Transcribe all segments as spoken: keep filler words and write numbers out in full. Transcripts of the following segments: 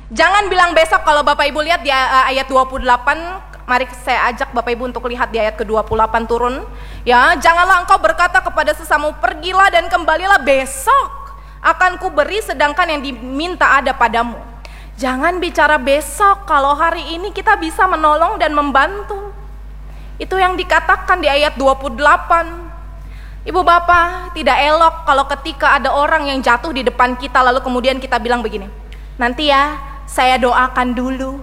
Jangan bilang besok. Kalau Bapak Ibu lihat di ayat dua puluh delapan, mari saya ajak Bapak Ibu untuk lihat di ayat ke dua puluh delapan turun. Ya, janganlah engkau berkata kepada sesamamu, pergilah dan kembalilah besok, akan kuberi sedangkan yang diminta ada padamu. Jangan bicara besok kalau hari ini kita bisa menolong dan membantu. Itu yang dikatakan di ayat dua puluh delapan. Ibu bapak, tidak elok kalau ketika ada orang yang jatuh di depan kita lalu kemudian kita bilang begini, nanti ya saya doakan dulu.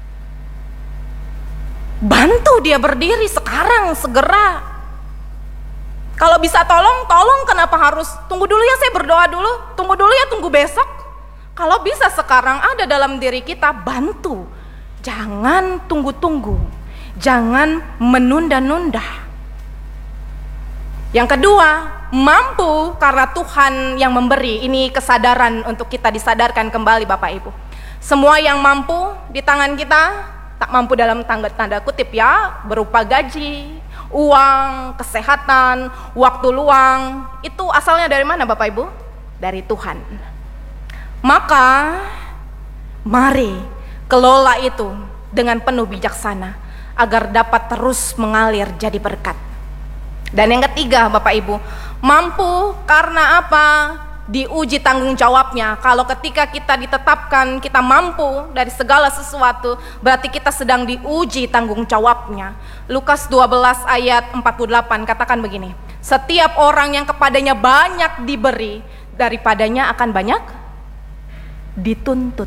Bantu dia berdiri sekarang, segera. Kalau bisa tolong, tolong. Kenapa harus tunggu dulu ya, saya berdoa dulu, tunggu dulu ya, tunggu besok. Kalau bisa sekarang ada dalam diri kita, bantu. Jangan tunggu-tunggu, jangan menunda-nunda. Yang kedua, mampu karena Tuhan yang memberi. Ini kesadaran untuk kita disadarkan kembali Bapak Ibu. Semua yang mampu di tangan kita, tak mampu dalam tanda, tanda kutip ya, berupa gaji, uang, kesehatan, waktu luang, itu asalnya dari mana Bapak Ibu? Dari Tuhan. Maka mari kelola itu dengan penuh bijaksana agar dapat terus mengalir jadi berkat. Dan yang ketiga Bapak Ibu, mampu karena apa? Diuji tanggung jawabnya. Kalau ketika kita ditetapkan kita mampu dari segala sesuatu, berarti kita sedang diuji tanggung jawabnya. Lukas dua belas ayat empat puluh delapan katakan begini, setiap orang yang kepadanya banyak diberi, daripadanya akan banyak dituntut.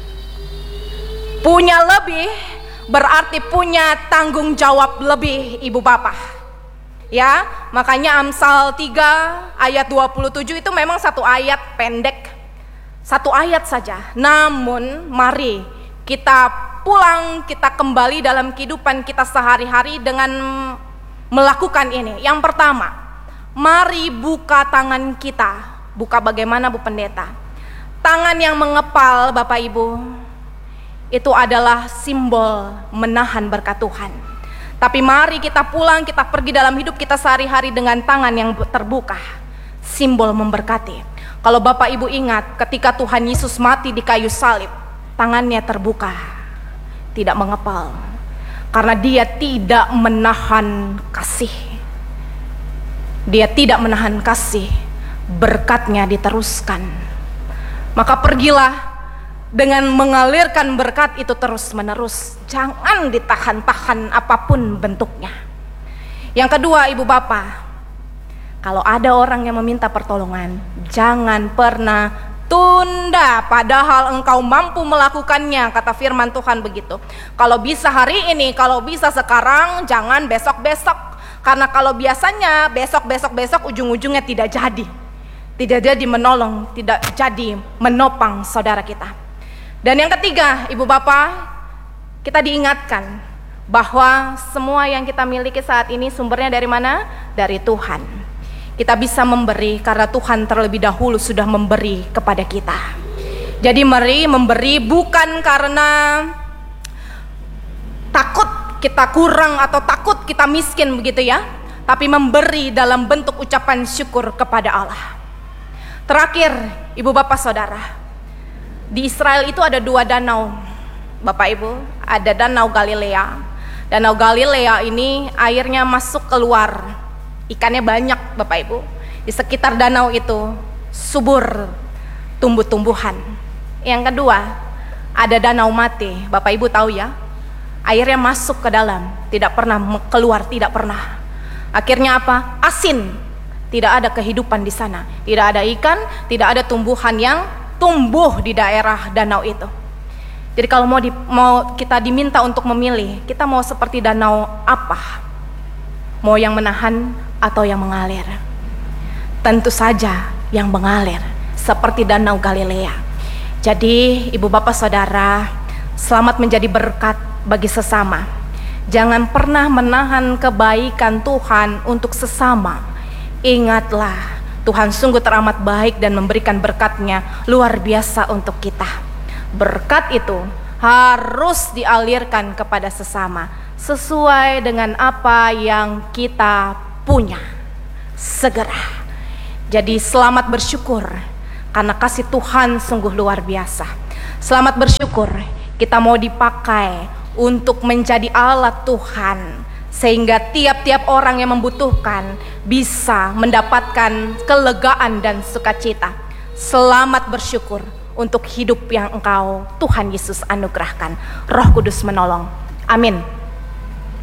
Punya lebih berarti punya tanggung jawab lebih Ibu Bapak. Ya, makanya Amsal tiga ayat dua puluh tujuh itu memang satu ayat pendek, satu ayat saja. Namun mari kita pulang, kita kembali dalam kehidupan kita sehari-hari dengan melakukan ini. Yang pertama, mari buka tangan kita. Buka bagaimana Bu Pendeta? Tangan yang mengepal Bapak Ibu, itu adalah simbol menahan berkat Tuhan. Tapi mari kita pulang, kita pergi dalam hidup kita sehari-hari dengan tangan yang terbuka, simbol memberkati. Kalau Bapak Ibu ingat ketika Tuhan Yesus mati di kayu salib, tangannya terbuka, tidak mengepal, karena dia tidak menahan kasih. Dia tidak menahan kasih, berkatnya diteruskan. Maka pergilah dengan mengalirkan berkat itu terus menerus. Jangan ditahan-tahan apapun bentuknya. Yang kedua Ibu Bapak, kalau ada orang yang meminta pertolongan, jangan pernah tunda padahal engkau mampu melakukannya. Kata firman Tuhan begitu. Kalau bisa hari ini, kalau bisa sekarang, jangan besok-besok. Karena kalau biasanya besok-besok-besok ujung-ujungnya tidak jadi. Tidak jadi menolong, tidak jadi menopang saudara kita. Dan yang ketiga, Ibu Bapak, kita diingatkan bahwa semua yang kita miliki saat ini sumbernya dari mana? Dari Tuhan. Kita bisa memberi karena Tuhan terlebih dahulu sudah memberi kepada kita. Jadi mari memberi bukan karena takut kita kurang atau takut kita miskin begitu ya, tapi memberi dalam bentuk ucapan syukur kepada Allah. Terakhir, Ibu Bapak Saudara, di Israel itu ada dua danau Bapak Ibu, ada danau Galilea. Danau Galilea ini airnya masuk keluar, ikannya banyak Bapak Ibu. Di sekitar danau itu subur tumbuh-tumbuhan. Yang kedua, ada danau mati. Bapak Ibu tahu ya, airnya masuk ke dalam, tidak pernah keluar, tidak pernah. Akhirnya apa? Asin, tidak ada kehidupan di sana, tidak ada ikan, tidak ada tumbuhan yang tumbuh di daerah danau itu. Jadi kalau mau, di, mau kita diminta untuk memilih, kita mau seperti danau apa? Mau yang menahan atau yang mengalir? Tentu saja yang mengalir, seperti danau Galilea. Jadi Ibu Bapak Saudara, selamat menjadi berkat bagi sesama. Jangan pernah menahan kebaikan Tuhan untuk sesama. Ingatlah, Tuhan sungguh teramat baik dan memberikan berkatnya luar biasa untuk kita. Berkat itu harus dialirkan kepada sesama sesuai dengan apa yang kita punya. Segera. Jadi selamat bersyukur karena kasih Tuhan sungguh luar biasa. Selamat bersyukur, kita mau dipakai untuk menjadi alat Tuhan, sehingga tiap-tiap orang yang membutuhkan bisa mendapatkan kelegaan dan sukacita. Selamat bersyukur untuk hidup yang Engkau, Tuhan Yesus, anugerahkan. Roh Kudus menolong. Amin.